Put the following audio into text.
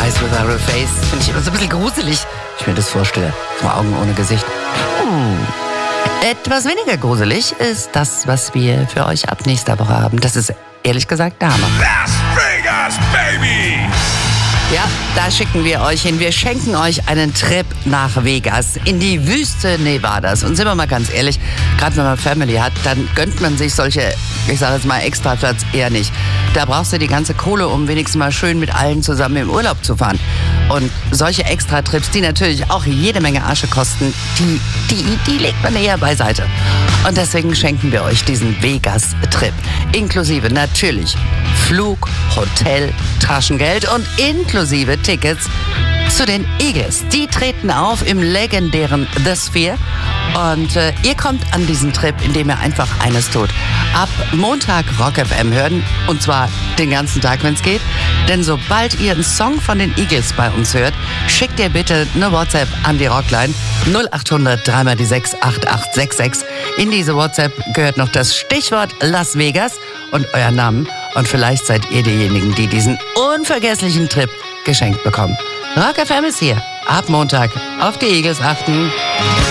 Eyes Without a Face. Finde ich immer so ein bisschen gruselig, wenn ich mir das vorstelle. So Augen ohne Gesicht. Etwas weniger gruselig ist das, was wir für euch ab nächster Woche haben. Das ist ehrlich gesagt der Hammer. Las Vegas, baby! Ja, da schicken wir euch hin. Wir schenken euch einen Trip nach Vegas, in die Wüste Nevadas. Und sind wir mal ganz ehrlich, gerade wenn man Family hat, dann gönnt man sich solche, ich sage jetzt mal, Extraplatz eher nicht. Da brauchst du die ganze Kohle, um wenigstens mal schön mit allen zusammen im Urlaub zu fahren. Und solche Extratrips, die natürlich auch jede Menge Asche kosten, die legt man eher beiseite. Und deswegen schenken wir euch diesen Vegas-Trip. Inklusive natürlich Flug, Hotel, Taschengeld und inklusive Tickets zu den Eagles. Die treten auf im legendären The Sphere. Und ihr kommt an diesen Trip, indem ihr einfach eines tut. Ab Montag Rock FM hören. Und zwar den ganzen Tag, wenn es geht. Denn sobald ihr einen Song von den Eagles bei uns hört, schickt ihr bitte eine WhatsApp an die Rockline 0800 3 die 6 8866. In diese WhatsApp gehört noch das Stichwort Las Vegas und euer Namen. Und vielleicht seid ihr diejenigen, die diesen unvergesslichen Trip geschenkt bekommen. Rock FM ist hier. Ab Montag auf die Eagles achten.